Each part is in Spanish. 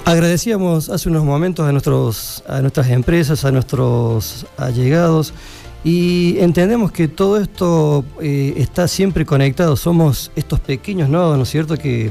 Agradecíamos hace unos momentos a nuestras empresas, a nuestros allegados, y entendemos que todo esto está siempre conectado. Somos estos pequeños nodos, ¿no es cierto?, que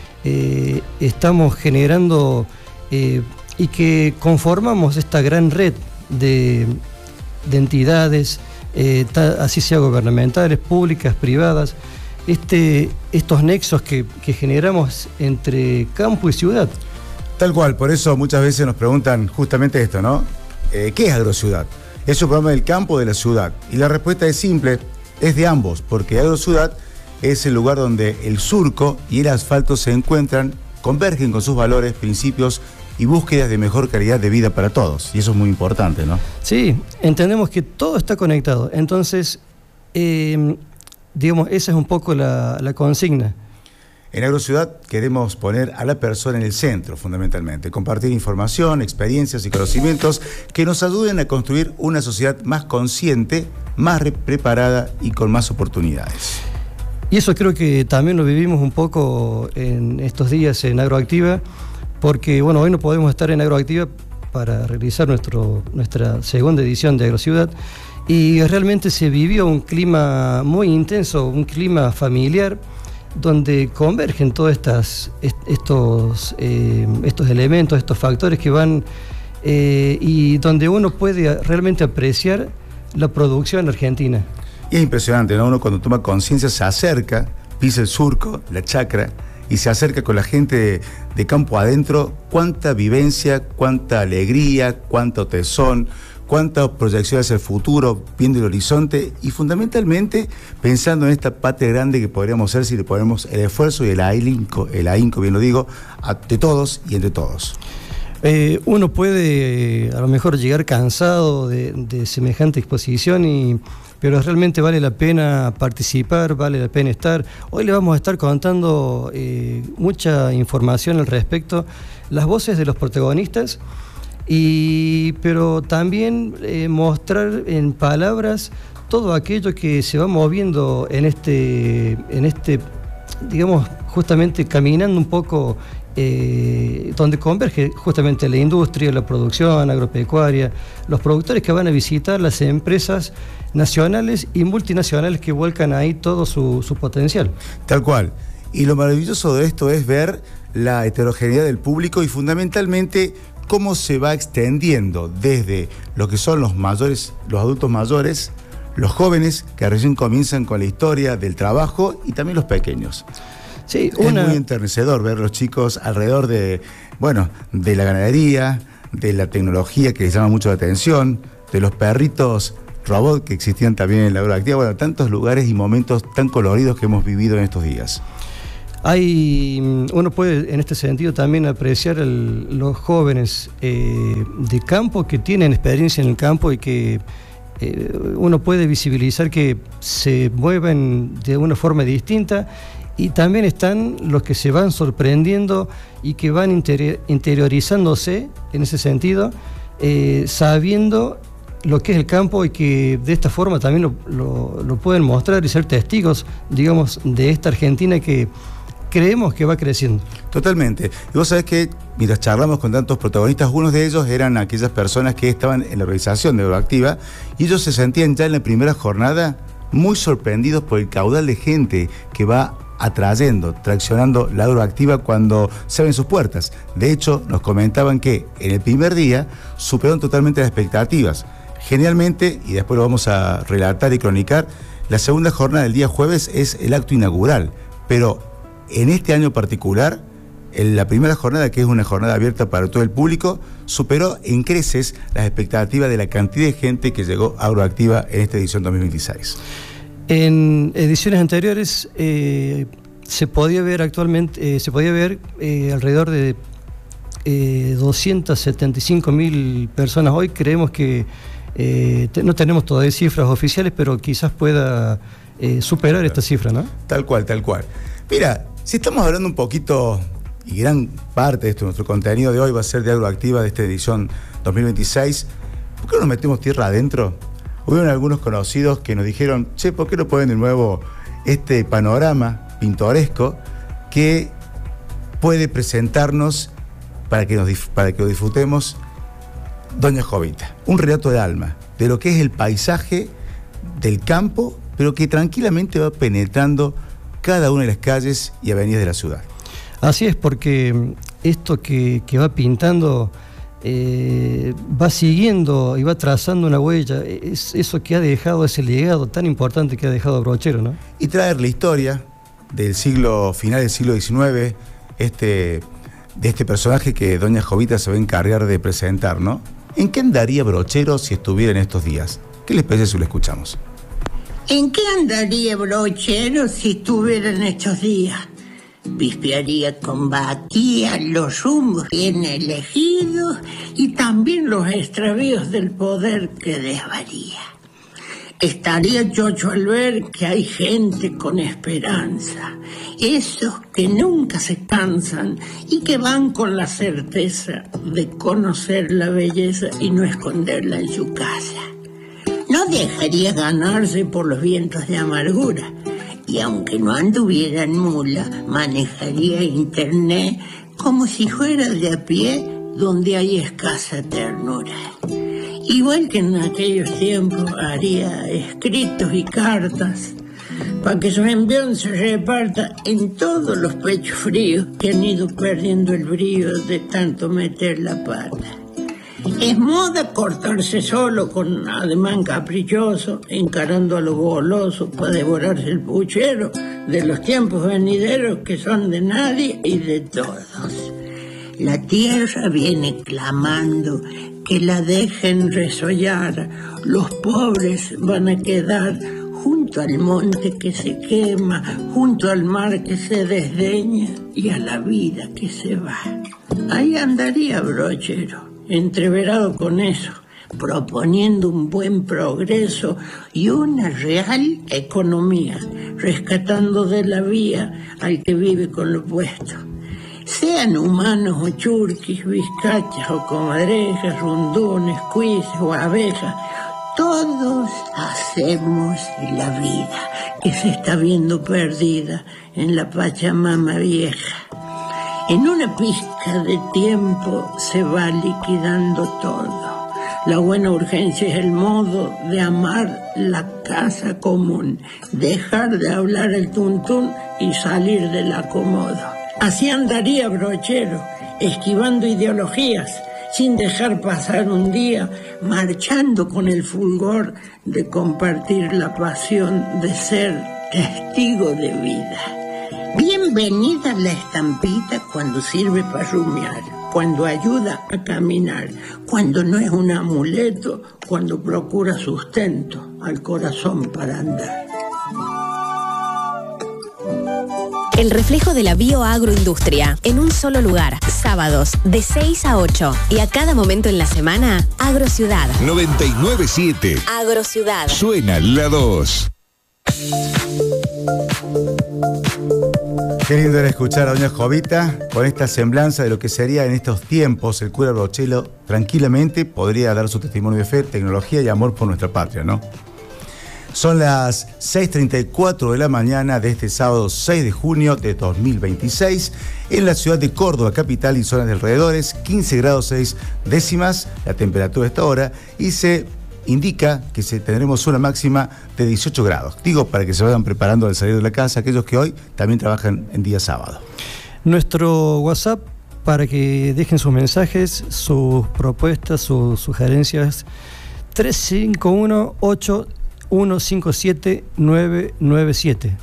estamos generando y que conformamos esta gran red de entidades, así sea gubernamentales, públicas, privadas, estos nexos que generamos entre campo y ciudad. Tal cual, por eso muchas veces nos preguntan justamente esto, ¿no? ¿Qué es agrociudad? ¿Es un programa del campo o de la ciudad? Y la respuesta es simple, es de ambos, porque agrociudad es el lugar donde el surco y el asfalto se encuentran, convergen con sus valores, principios y búsquedas de mejor calidad de vida para todos. Y eso es muy importante, ¿no? Sí, entendemos que todo está conectado. Entonces, digamos, esa es un poco la consigna. En Agrociudad queremos poner a la persona en el centro, fundamentalmente, compartir información, experiencias y conocimientos que nos ayuden a construir una sociedad más consciente, más preparada y con más oportunidades. Y eso creo que también lo vivimos un poco en estos días en Agroactiva, porque bueno, hoy no podemos estar en Agroactiva para realizar nuestra segunda edición de Agrociudad, y realmente se vivió un clima muy intenso, un clima familiar, donde convergen todos estos elementos, estos factores que van y donde uno puede realmente apreciar la producción argentina. Y es impresionante, ¿no? Uno cuando toma conciencia se acerca, pisa el surco, la chacra, y se acerca con la gente de campo adentro, cuánta vivencia, cuánta alegría, cuánto tesón, cuántas proyecciones hacia el futuro, viendo el horizonte y fundamentalmente pensando en esta patria grande que podríamos ser si le ponemos el esfuerzo y el ahínco, bien lo digo, de todos y entre todos. Uno puede a lo mejor llegar cansado de semejante exposición, pero realmente vale la pena participar, vale la pena estar. Hoy le vamos a estar contando mucha información al respecto, las voces de los protagonistas, pero también mostrar en palabras todo aquello que se va moviendo en este, digamos, justamente caminando un poco, donde converge justamente la industria, la producción agropecuaria, los productores que van a visitar, las empresas nacionales y multinacionales que vuelcan ahí todo su potencial. Tal cual. Y lo maravilloso de esto es ver la heterogeneidad del público y fundamentalmente cómo se va extendiendo desde lo que son los mayores, los adultos mayores, los jóvenes que recién comienzan con la historia del trabajo y también los pequeños. Sí, es muy enternecedor ver los chicos alrededor de la ganadería, de la tecnología que les llama mucho la atención, de los perritos robot que existían también en la Agroactiva, bueno, tantos lugares y momentos tan coloridos que hemos vivido en estos días. Uno puede en este sentido también apreciar los jóvenes de campo que tienen experiencia en el campo y que uno puede visibilizar que se mueven de una forma distinta, y también están los que se van sorprendiendo y que van interiorizándose en ese sentido, sabiendo lo que es el campo y que de esta forma también lo pueden mostrar y ser testigos, digamos, de esta Argentina que creemos que va creciendo. Totalmente. Y vos sabés que mientras charlamos con tantos protagonistas, algunos de ellos eran aquellas personas que estaban en la organización de Agroactiva y ellos se sentían ya en la primera jornada muy sorprendidos por el caudal de gente que va traccionando la Agroactiva cuando se abren sus puertas. De hecho, nos comentaban que en el primer día superaron totalmente las expectativas. Generalmente, y después lo vamos a relatar y cronicar, la segunda jornada del día jueves es el acto inaugural, pero en este año particular, en la primera jornada, que es una jornada abierta para todo el público, superó en creces las expectativas de la cantidad de gente que llegó a Agroactiva en esta edición 2026. En ediciones anteriores se podía ver alrededor de 275.000 personas. Hoy creemos que no tenemos todavía cifras oficiales, pero quizás pueda superar esta cifra, ¿no? Tal cual, tal cual. Mira, si estamos hablando un poquito, y gran parte de nuestro contenido de hoy va a ser de Agroactiva de esta edición 2026, ¿por qué no nos metemos tierra adentro? Hubieron algunos conocidos que nos dijeron, che, ¿por qué no ponen de nuevo este panorama pintoresco que puede presentarnos para que lo disfrutemos. Doña Jovita, un relato de alma, de lo que es el paisaje del campo, pero que tranquilamente va penetrando cada una de las calles y avenidas de la ciudad. Así es, porque esto que va pintando va siguiendo y va trazando una huella, es eso que ha dejado, ese legado tan importante que ha dejado Brochero, ¿no? Y traer la historia del final del siglo XIX, de este personaje que doña Jovita se va a encargar de presentar, ¿no? ¿En qué andaría Brochero si estuviera en estos días? ¿Qué les parece si lo escuchamos? ¿En qué andaría Brochero si estuviera en estos días? Pispearía con Batía los rumbos bien elegidos y también los extravíos del poder que desvaría. Estaría chocho al ver que hay gente con esperanza, esos que nunca se cansan y que van con la certeza de conocer la belleza y no esconderla en su casa. No dejaría ganarse por los vientos de amargura, y aunque no anduviera en mula, manejaría internet como si fuera de a pie donde hay escasa ternura. Igual que en aquellos tiempos haría escritos y cartas para que su envión se reparta en todos los pechos fríos que han ido perdiendo el brío de tanto meter la pata. Es moda cortarse solo con ademán caprichoso, encarando a lo goloso para devorarse el puchero de los tiempos venideros que son de nadie y de todos. La tierra viene clamando que la dejen resollar, los pobres van a quedar junto al monte que se quema, junto al mar que se desdeña y a la vida que se va. Ahí andaría Brochero, entreverado con eso, proponiendo un buen progreso y una real economía, rescatando de la vía al que vive con lo puesto. Sean humanos o churquis, vizcachas o comadrejas, rundunes, cuises o abejas, todos hacemos la vida que se está viendo perdida en la Pachamama vieja. En una pizca de tiempo se va liquidando todo. La buena urgencia es el modo de amar la casa común, dejar de hablar el tuntún y salir del acomodo. Así andaría Brochero, esquivando ideologías, sin dejar pasar un día, marchando con el fulgor de compartir la pasión de ser testigo de vida. Bienvenida la estampita cuando sirve para rumiar, cuando ayuda a caminar, cuando no es un amuleto, cuando procura sustento al corazón para andar. El reflejo de la bioagroindustria en un solo lugar, sábados de 6 a 8 y a cada momento en la semana, Agrociudad. 99.7 Agrociudad. Suena la 2. Qué lindo era escuchar a doña Jovita con esta semblanza de lo que sería en estos tiempos el cura Brochero. Tranquilamente podría dar su testimonio de fe, tecnología y amor por nuestra patria, ¿no? Son las 6:34 de la mañana de este sábado 6 de junio de 2026 en la ciudad de Córdoba, capital y zonas de alrededores, 15 grados 6 décimas la temperatura a esta hora y se indica que tendremos una máxima de 18 grados. Digo, para que se vayan preparando al salir de la casa aquellos que hoy también trabajan en día sábado. Nuestro WhatsApp para que dejen sus mensajes, sus propuestas, sus sugerencias, 351-8157-997.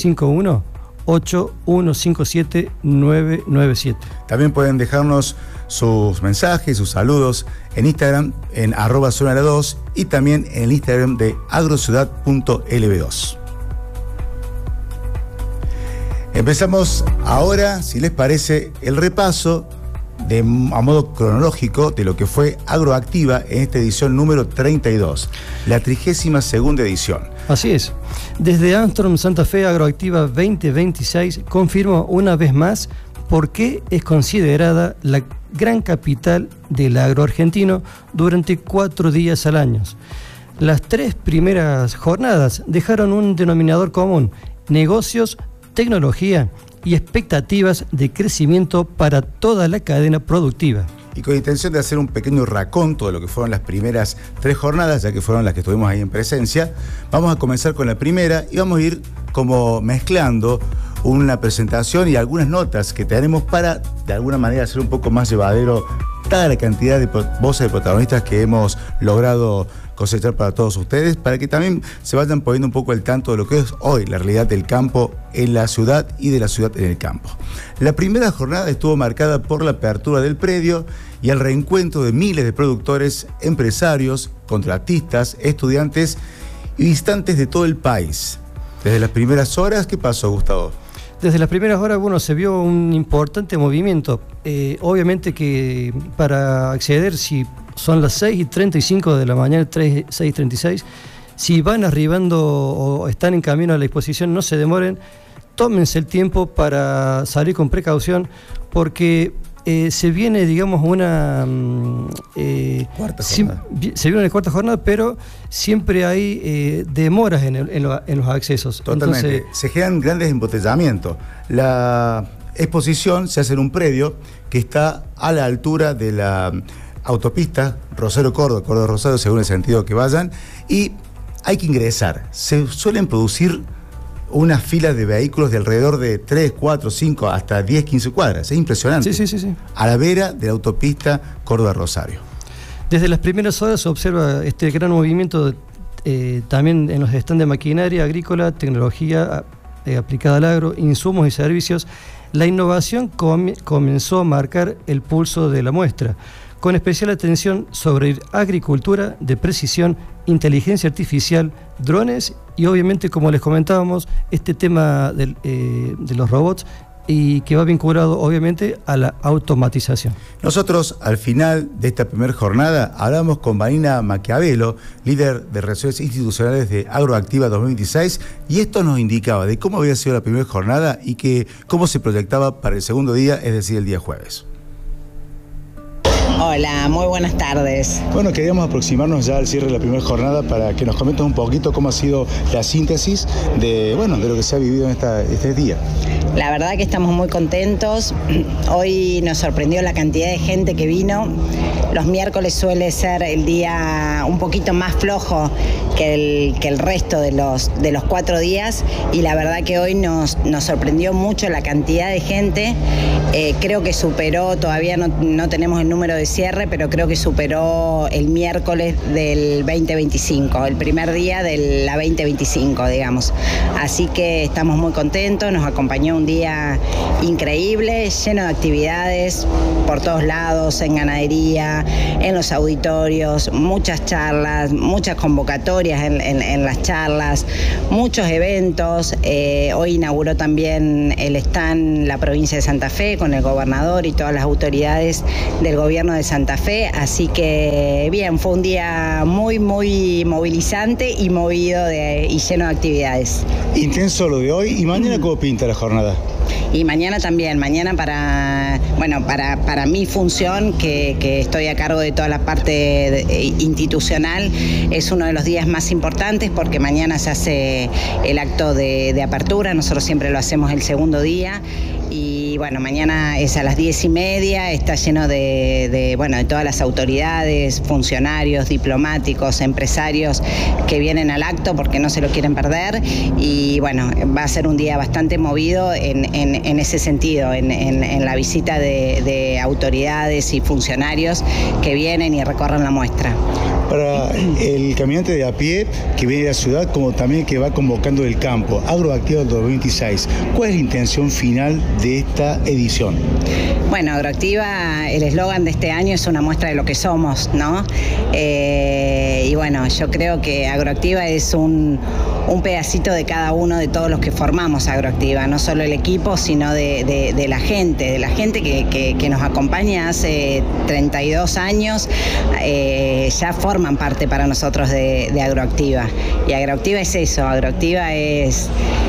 351-8157-997. También pueden dejarnos sus mensajes, sus saludos en Instagram, en @sonara2 y también en el Instagram de agrociudad.lb2. Empezamos ahora, si les parece, el repaso a modo cronológico de lo que fue Agroactiva en esta edición número 32, la 32ª edición. Así es. Desde Armstrong Santa Fe, Agroactiva 2026 confirmó una vez más por qué es considerada la gran capital del agro argentino durante 4 días al año. Las 3 primeras jornadas dejaron un denominador común: negocios, tecnología y expectativas de crecimiento para toda la cadena productiva. Y con intención de hacer un pequeño raconto de lo que fueron las primeras 3 jornadas, ya que fueron las que estuvimos ahí en presencia, vamos a comenzar con la primera y vamos a ir como mezclando una presentación y algunas notas que tenemos para, de alguna manera, hacer un poco más llevadero toda la cantidad de voces de protagonistas que hemos logrado cosechar para todos ustedes, para que también se vayan poniendo un poco al tanto de lo que es hoy la realidad del campo en la ciudad y de la ciudad en el campo. La primera jornada estuvo marcada por la apertura del predio y el reencuentro de miles de productores, empresarios, contratistas, estudiantes y visitantes de todo el país. Desde las primeras horas, ¿qué pasó, Gustavo? Desde las primeras horas, bueno, se vio un importante movimiento. Obviamente que para acceder, si son las 6:35 de la mañana, 6:36, si van arribando o están en camino a la exposición, no se demoren, tómense el tiempo para salir con precaución, porque se viene, digamos, una cuarta jornada. Se viene una cuarta jornada, pero siempre hay demoras en los accesos. Totalmente. Entonces, se generan grandes embotellamientos. La exposición se hace en un predio que está a la altura de la autopista Rosario-Córdoba, Córdoba-Rosario, según el sentido que vayan, y hay que ingresar. Se suelen producir unas filas de vehículos de alrededor de 3, 4, 5, hasta 10, 15 cuadras. Es impresionante. Sí. A la vera de la autopista Córdoba-Rosario. Desde las primeras horas se observa este gran movimiento también en los stands de maquinaria agrícola, tecnología aplicada al agro, insumos y servicios. La innovación comenzó a marcar el pulso de la muestra, con especial atención sobre agricultura de precisión, inteligencia artificial, drones y obviamente, como les comentábamos, este tema de los robots, y que va vinculado obviamente a la automatización. Nosotros al final de esta primera jornada hablamos con Vanina Maquiavelo, líder de Relaciones Institucionales de Agroactiva 2026, y esto nos indicaba de cómo había sido la primera jornada y cómo se proyectaba para el segundo día, es decir, el día jueves. Hola, muy buenas tardes. Bueno, queríamos aproximarnos ya al cierre de la primera jornada para que nos comentes un poquito cómo ha sido la síntesis de lo que se ha vivido en este día. La verdad que estamos muy contentos. Hoy nos sorprendió la cantidad de gente que vino. Los miércoles suele ser el día un poquito más flojo que el resto de los 4 días, y la verdad que hoy nos sorprendió mucho la cantidad de gente. Creo que superó, todavía no tenemos el número de cierre, pero creo que superó el miércoles del 2025, el primer día de la 2025, digamos. Así que estamos muy contentos, nos acompañó un día increíble, lleno de actividades por todos lados, en ganadería, en los auditorios, muchas charlas, muchas convocatorias en las charlas, muchos eventos. Hoy inauguró también el stand la provincia de Santa Fe con el gobernador y todas las autoridades del gobierno de Santa Fe, así que bien, fue un día muy movilizante y movido y lleno de actividades. Intenso lo de hoy, y mañana ¿cómo pinta la jornada? Y mañana también, mañana para mi función, que estoy a cargo de toda la parte institucional, es uno de los días más importantes porque mañana se hace el acto de apertura. Nosotros siempre lo hacemos el segundo día. Y bueno, mañana es a las 10:30, está lleno de todas las autoridades, funcionarios, diplomáticos, empresarios que vienen al acto porque no se lo quieren perder. Y bueno, va a ser un día bastante movido en ese sentido, en la visita de autoridades y funcionarios que vienen y recorren la muestra. Para el caminante de a pie que viene de la ciudad, como también que va convocando del campo, Agroactiva 2026, ¿cuál es la intención final de esta edición? Bueno, Agroactiva, el eslogan de este año es una muestra de lo que somos, ¿no? Y bueno, yo creo que Agroactiva es un pedacito de cada uno de todos los que formamos Agroactiva, no solo el equipo, sino de la gente que nos acompaña hace 32 años, ya forman parte para nosotros de Agroactiva. Y Agroactiva es eso, Agroactiva es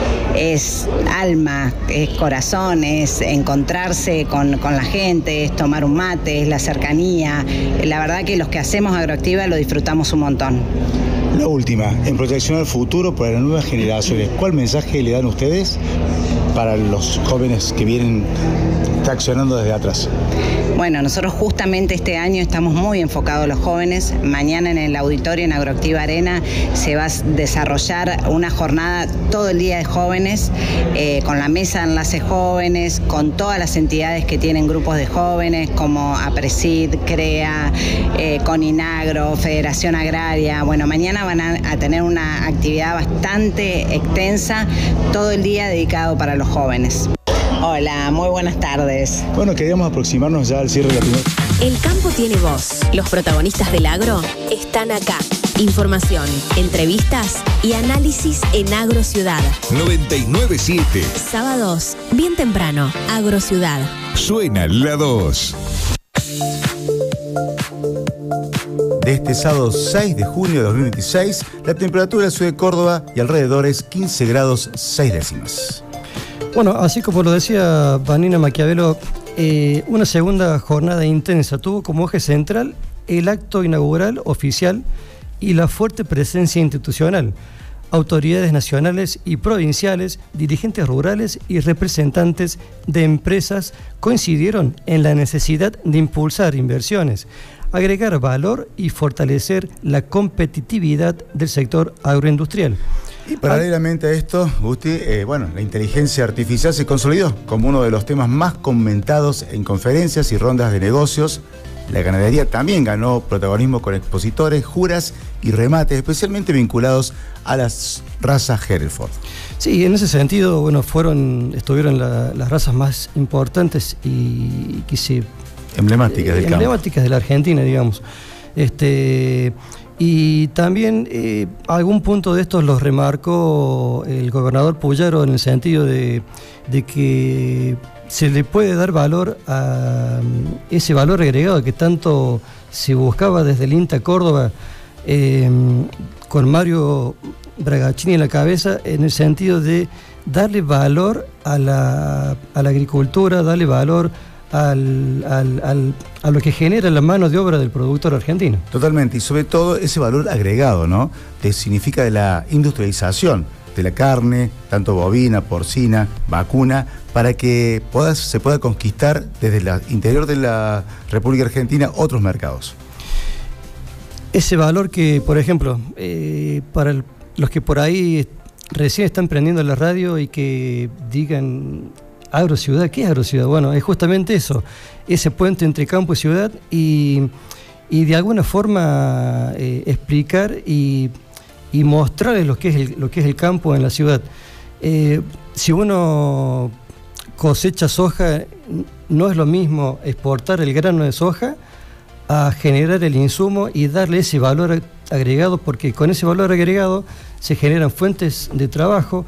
alma, es corazón, es encontrarse con la gente, es tomar un mate, es la cercanía. La verdad que los que hacemos Agroactiva lo disfrutamos un montón. La última, en proyección al futuro para las nuevas generaciones, ¿cuál mensaje le dan ustedes? para los jóvenes que vienen traccionando desde atrás? Bueno, nosotros justamente este año estamos muy enfocados a los jóvenes. Mañana en el auditorio en Agroactiva Arena se va a desarrollar una jornada todo el día de jóvenes, con la mesa de enlace jóvenes, con todas las entidades que tienen grupos de jóvenes, como APRESID, CREA, CONINAGRO, Federación Agraria. Bueno, mañana van a tener una actividad bastante extensa, todo el día dedicado para los jóvenes. Hola, muy buenas tardes. Bueno, queríamos aproximarnos ya al cierre de la primera. El campo tiene voz. Los protagonistas del agro están acá. Información, entrevistas y análisis en AgroCiudad. 997. Sábados, bien temprano, AgroCiudad. Suena la 2. De este sábado 6 de junio de 2026, la temperatura en la ciudad de Córdoba y alrededores 15 grados 6 décimas. Bueno, así como lo decía Vanina Maquiavelo, una segunda jornada intensa tuvo como eje central el acto inaugural oficial y la fuerte presencia institucional. Autoridades nacionales y provinciales, dirigentes rurales y representantes de empresas coincidieron en la necesidad de impulsar inversiones, agregar valor y fortalecer la competitividad del sector agroindustrial. Y paralelamente a esto, Gusti, la inteligencia artificial se consolidó como uno de los temas más comentados en conferencias y rondas de negocios. La ganadería también ganó protagonismo con expositores, juras y remates, especialmente vinculados a las razas Hereford. Sí, en ese sentido, bueno, estuvieron las razas más importantes y que se emblemáticas del campo. Emblemáticas de la Argentina, digamos. Y también algún punto de estos los remarcó el gobernador Puyaro en el sentido de que se le puede dar valor a ese valor agregado que tanto se buscaba desde el INTA Córdoba, con Mario Bragacini en la cabeza, en el sentido de darle valor a la agricultura, darle valor a lo que genera la mano de obra del productor argentino. Totalmente, y sobre todo ese valor agregado, ¿no? Que significa de la industrialización de la carne, tanto bovina, porcina, vacuna, para que se pueda conquistar desde el interior de la República Argentina otros mercados. Ese valor que, por ejemplo, para los que por ahí recién están prendiendo la radio y que digan AgroCiudad, ¿qué es AgroCiudad? Bueno, es justamente eso, ese puente entre campo y ciudad y de alguna forma explicar y mostrarles lo que es el campo en la ciudad. Si uno cosecha soja, no es lo mismo exportar el grano de soja a generar el insumo y darle ese valor agregado, porque con ese valor agregado se generan fuentes de trabajo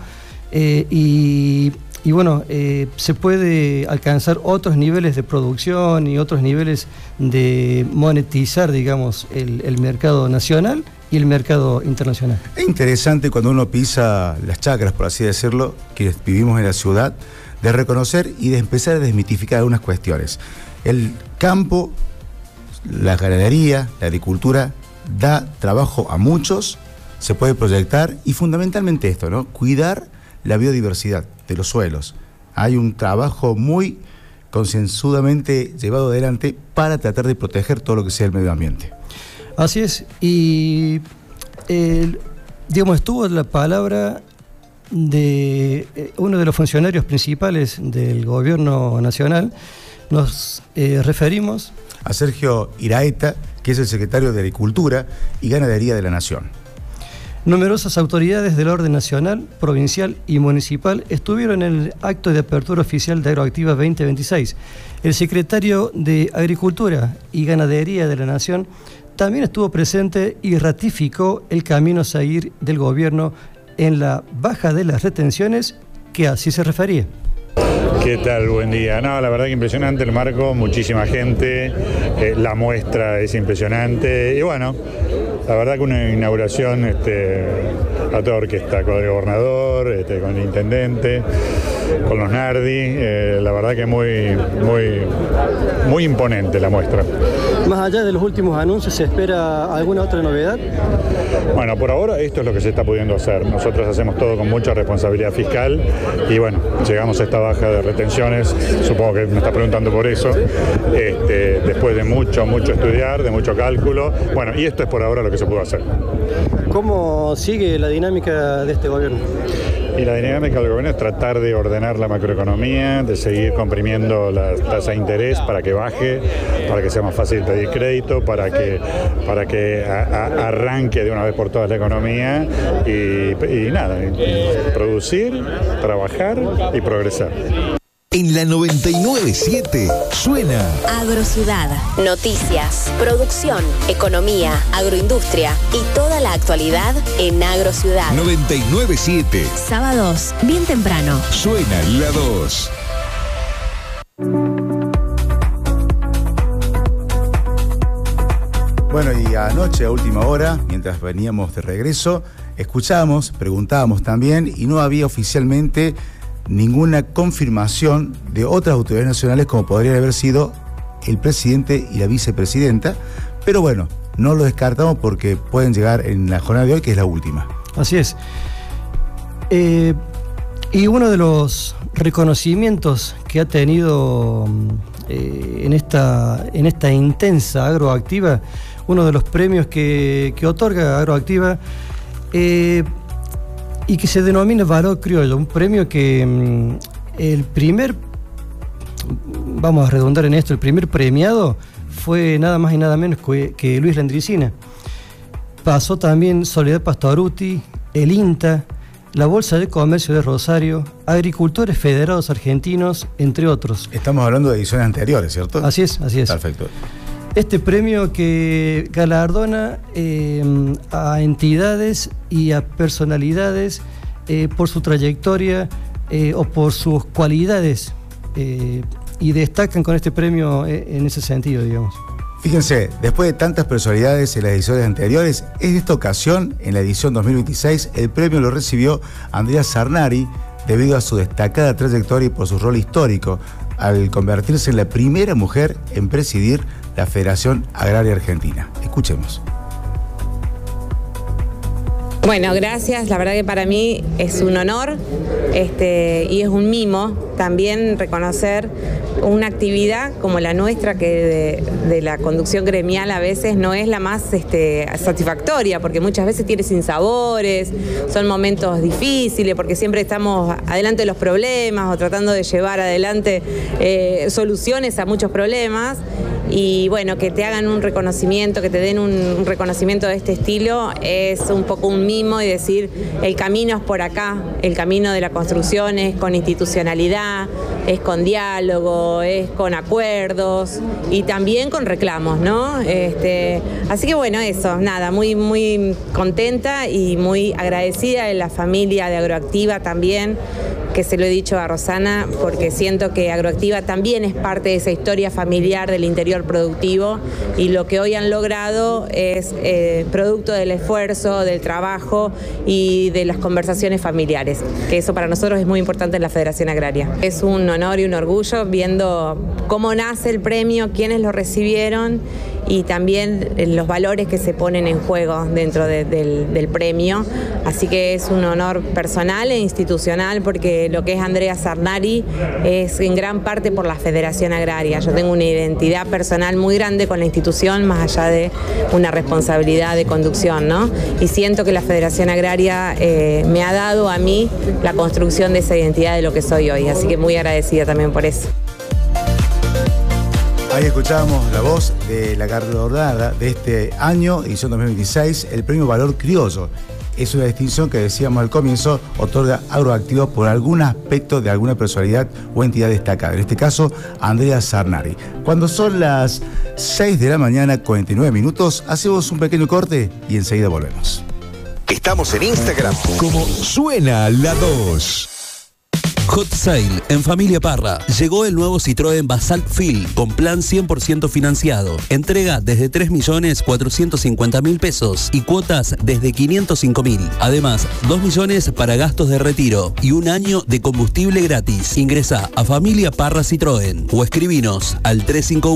y bueno, se puede alcanzar otros niveles de producción y otros niveles de monetizar, digamos, el mercado nacional y el mercado internacional. Es interesante cuando uno pisa las chacras, por así decirlo, que vivimos en la ciudad, de reconocer y de empezar a desmitificar algunas cuestiones. El campo, la ganadería, la agricultura, da trabajo a muchos, se puede proyectar y fundamentalmente esto, ¿no? Cuidar la biodiversidad de los suelos. Hay un trabajo muy concienzudamente llevado adelante para tratar de proteger todo lo que sea el medio ambiente. Así es, y digamos, estuvo la palabra de uno de los funcionarios principales del gobierno nacional. Nos referimos a Sergio Iraeta, que es el secretario de Agricultura y Ganadería de la Nación. Numerosas autoridades del orden nacional, provincial y municipal estuvieron en el acto de apertura oficial de Agroactiva 2026. El secretario de Agricultura y Ganadería de la Nación también estuvo presente y ratificó el camino a seguir del gobierno en la baja de las retenciones, que así se refería. ¿Qué tal? Buen día. No, la verdad que impresionante el marco, muchísima gente, la muestra es impresionante y bueno, la verdad que una inauguración a toda orquesta, con el gobernador, con el intendente. los Nardi, la verdad que muy imponente la muestra. Más allá de los últimos anuncios, ¿se espera alguna otra novedad? Bueno, por ahora esto es lo que se está pudiendo hacer. Nosotros hacemos todo con mucha responsabilidad fiscal y bueno, llegamos a esta baja de retenciones, supongo que me está preguntando por eso, después de mucho estudiar, de mucho cálculo. Bueno, y esto es por ahora lo que se pudo hacer. ¿Cómo sigue la dinámica de este gobierno? Y la dinámica del gobierno es tratar de ordenar la macroeconomía, de seguir comprimiendo la tasa de interés para que baje, para que sea más fácil pedir crédito, para que arranque de una vez por todas la economía y nada, producir, trabajar y progresar. En la 99.7 suena Agrociudad, noticias, producción, economía, agroindustria y toda la actualidad en Agrociudad. 99.7 Sábados, bien temprano. suena la 2. Bueno, y anoche a última hora, mientras veníamos de regreso, escuchábamos, preguntábamos también, y no había oficialmente ninguna confirmación de otras autoridades nacionales como podrían haber sido el presidente y la vicepresidenta, pero bueno, no lo descartamos porque pueden llegar en la jornada de hoy, que es la última. Así es. Y uno de los reconocimientos que ha tenido en esta intensa Agroactiva, uno de los premios que otorga Agroactiva, y que se denomina Valor Criollo, un premio que vamos a redundar en esto, el primer premiado fue nada más y nada menos que Luis Landricina. Pasó también Soledad Pastoruti, el INTA, la Bolsa de Comercio de Rosario, Agricultores Federados Argentinos, entre otros. Estamos hablando de ediciones anteriores, ¿cierto? Así es. Perfecto. Este premio que galardona a entidades y a personalidades por su trayectoria o por sus cualidades y destacan con este premio en ese sentido, digamos. Fíjense, después de tantas personalidades en las ediciones anteriores, en esta ocasión, en la edición 2026, el premio lo recibió Andrea Sarnari debido a su destacada trayectoria y por su rol histórico, al convertirse en la primera mujer en presidir la Federación Agraria Argentina. Escuchemos. Bueno, gracias. La verdad que para mí es un honor y es un mimo también reconocer una actividad como la nuestra, que de la conducción gremial a veces no es la más satisfactoria, porque muchas veces tiene sinsabores, son momentos difíciles, porque siempre estamos adelante de los problemas o tratando de llevar adelante soluciones a muchos problemas. Y bueno, que te hagan un reconocimiento, que te den un reconocimiento de este estilo, es un poco un mimo y decir, el camino es por acá, el camino de la construcción es con institucionalidad, es con diálogo, es con acuerdos y también con reclamos, ¿no? Así que bueno, eso, nada, muy contenta y muy agradecida de la familia de Agroactiva también, que se lo he dicho a Rosana, porque siento que Agroactiva también es parte de esa historia familiar del interior productivo y lo que hoy han logrado es producto del esfuerzo, del trabajo y de las conversaciones familiares, que eso para nosotros es muy importante en la Federación Agraria. Es un honor y un orgullo viendo cómo nace el premio, quiénes lo recibieron y también los valores que se ponen en juego dentro del premio. Así que es un honor personal e institucional, porque lo que es Andrea Sarnari es en gran parte por la Federación Agraria. Yo tengo una identidad personal muy grande con la institución, más allá de una responsabilidad de conducción, ¿no? Y siento que la Federación Agraria me ha dado a mí la construcción de esa identidad de lo que soy hoy. Así que muy agradecida también por eso. Ahí escuchábamos la voz de la galardonada de este año, edición 2026, el premio Valor Criollo. Es una distinción que decíamos al comienzo, otorga Agroactiva por algún aspecto de alguna personalidad o entidad destacada. En este caso, Andrea Sarnari. Cuando son las 6 de la mañana, 49 minutos, hacemos un pequeño corte y enseguida volvemos. Estamos en Instagram como Suena la 2. Hot Sale en Familia Parra. Llegó el nuevo Citroën Basalt Fil con plan 100% financiado. Entrega desde 3.450.000 pesos y cuotas desde 505.000. Además, 2 millones para gastos de retiro y 1 año de combustible gratis. Ingresa a Familia Parra Citroën o escribinos al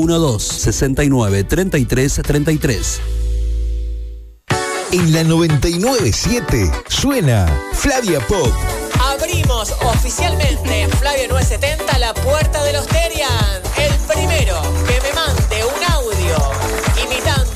3512-693333. En la 99.7 suena Flavia Pop. Abrimos oficialmente en Flavia 970 la puerta de los Terian. El primero que me